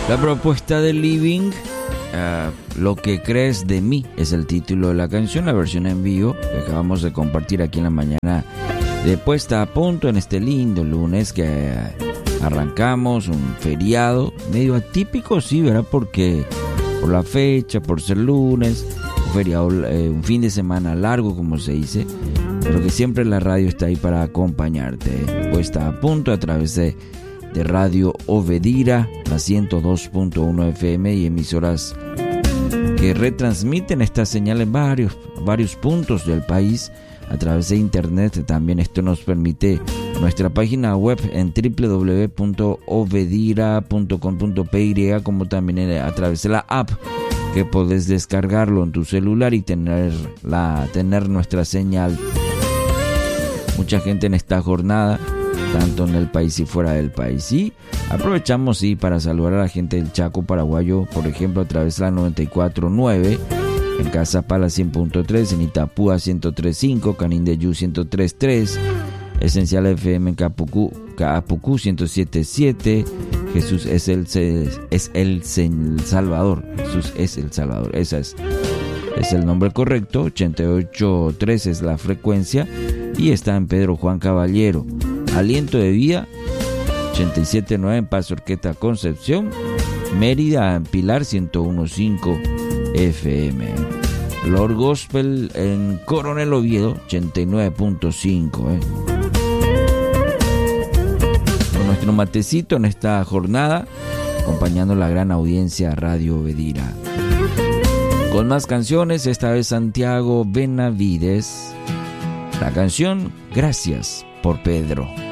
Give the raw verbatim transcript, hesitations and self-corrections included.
La propuesta de Living, uh, Lo que crees de mí, es el título de la canción, la versión en vivo que acabamos de compartir aquí en la mañana de Puesta a Punto en este lindo lunes que arrancamos un feriado medio atípico, sí, ¿verdad? Porque por la fecha, por ser lunes, un feriado, eh, un fin de semana largo, como se dice, pero que siempre la radio está ahí para acompañarte. ¿eh? Puesta a Punto a través de de Radio Obedira, la ciento dos punto uno F M y emisoras que retransmiten esta señal en varios, varios puntos del país a través de internet. También esto nos permite nuestra página web en doble u doble u doble u punto obedira punto com punto p y, como también a través de la app que podés descargarlo en tu celular y tener, la, tener nuestra señal. Mucha gente en esta jornada, tanto en el país y fuera del país. Y aprovechamos sí, para saludar a la gente del Chaco paraguayo, por ejemplo, a través de la noventa y cuatro punto nueve, en Cazapala cien punto tres, en Itapúa ciento tres punto cinco, Canindeyú ciento tres punto tres, Esencial F M en Capucú, Capucú ciento siete punto siete, Jesús es el, es el Salvador, Jesús es el Salvador, esa es, es el nombre correcto, ochenta y ocho punto tres es la frecuencia, y está en Pedro Juan Caballero. Aliento de Vida, ochenta y siete punto nueve en Paso Orqueta Concepción, Mérida en Pilar ciento uno punto cinco F M. Lord Gospel en Coronel Oviedo, ochenta y nueve punto cinco. Eh. Con nuestro matecito en esta jornada, acompañando la gran audiencia Radio Obedira. Con más canciones, esta vez Santiago Benavides. La canción Gracias por Pedro.